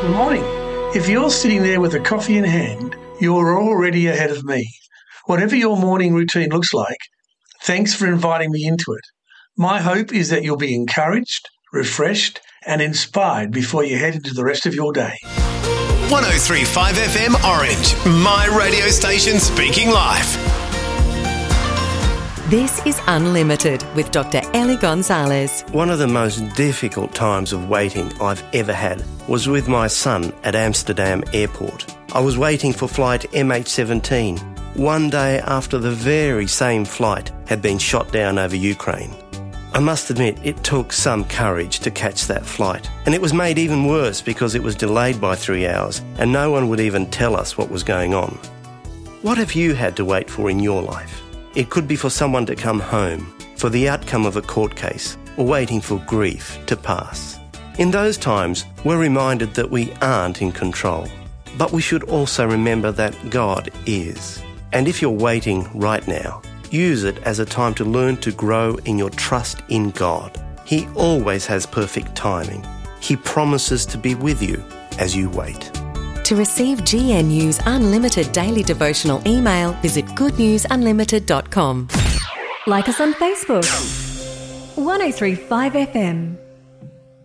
Good morning. If you're sitting there with a coffee in hand, you're already ahead of me. Whatever your morning routine looks like, thanks for inviting me into it. My hope is that you'll be encouraged, refreshed, and inspired before you head into the rest of your day. 103.5 FM Orange, my radio station speaking life. This is Unlimited with Dr. Ellie Gonzalez. One of the most difficult times of waiting I've ever had was with my son at Amsterdam Airport. I was waiting for flight MH17, one day after the very same flight had been shot down over Ukraine. I must admit, it took some courage to catch that flight, and it was made even worse because it was delayed by 3 hours and no one would even tell us what was going on. What have you had to wait for in your life? It could be for someone to come home, for the outcome of a court case, or waiting for grief to pass. In those times, we're reminded that we aren't in control, but we should also remember that God is. And if you're waiting right now, use it as a time to learn to grow in your trust in God. He always has perfect timing. He promises to be with you as you wait. To receive GNU's Unlimited Daily Devotional email, visit goodnewsunlimited.com. Like us on Facebook. 103.5 FM.